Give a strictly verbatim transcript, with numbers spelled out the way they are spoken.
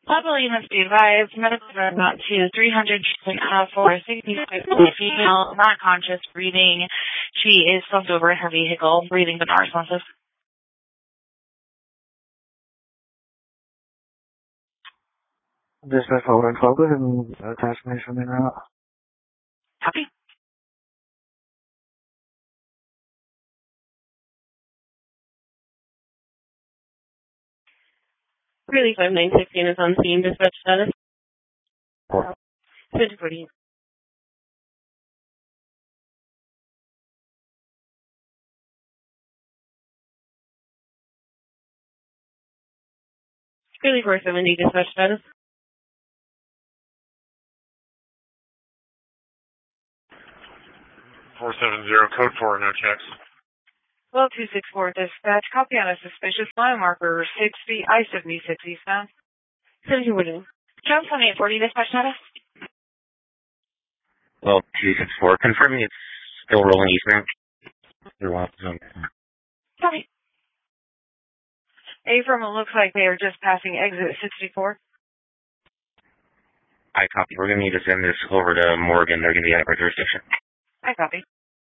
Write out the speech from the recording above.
Probably must be advised, medical about to three hundred uh, for a sixty-six-year-old female, not conscious, breathing. She is slumped over in her vehicle, breathing but not responsive. Dispatch four one twelve, go ahead and attach me from there out. Copy. Really, five nine sixteen is on scene, dispatch status. Four. fifty forty. Really, four seventy, dispatch status. four seven zero, code four, no checks. Well, two six four, dispatch. Copy on a suspicious mile marker, sixty, I seventy-six eastbound. seventy forty. Count twenty-eight forty, dispatch status. Well, two six four, confirming it's still rolling eastbound. You're welcome. Copy. Abram, it looks like they are just passing exit sixty-four. I copy. We're going to need to send this over to Morgan. They're going to be out of our jurisdiction. I copy.